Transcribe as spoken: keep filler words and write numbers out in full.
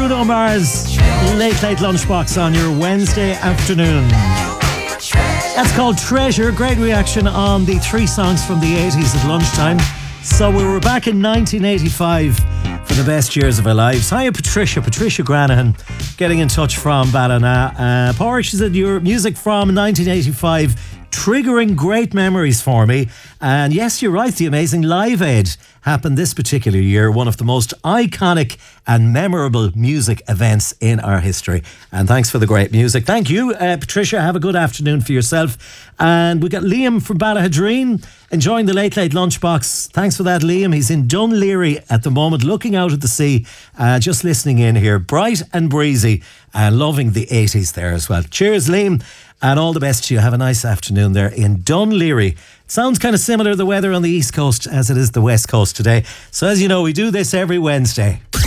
Bruno Mars, Late Late Lunchbox on your Wednesday afternoon. That's called Treasure. Great reaction on the three songs from the eighties at lunchtime. So we were back in nineteen eighty-five for the best years of our lives. Hiya, Patricia. Patricia Granahan getting in touch from Ballina. Uh, Power, she said, your music from nineteen eighty-five triggering great memories for me. And yes, you're right, the amazing Live Aid happened this particular year, one of the most iconic and memorable music events in our history. And thanks for the great music. Thank you, uh, Patricia. Have a good afternoon for yourself. And we got Liam from Ballahadreen enjoying the Late Late Lunchbox. Thanks for that, Liam. He's in Dunleary at the moment, looking out at the sea, uh, just listening in here. Bright and breezy and loving the eighties there as well. Cheers, Liam. And all the best to you. Have a nice afternoon there in Dunleary. It sounds kind of similar, the weather on the East Coast, as it is the West Coast today. So as you know, we do this every Wednesday.